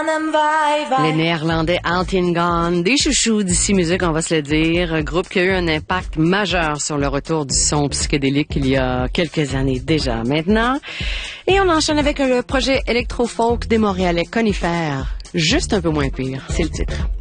Les Néerlandais Altingan, des chouchous d'ici musique, on va se le dire, groupe qui a eu un impact majeur sur le retour du son psychédélique il y a quelques années déjà maintenant. Et on enchaîne avec le projet électro-folk des Montréalais Conifères, juste un peu moins pire, c'est le titre.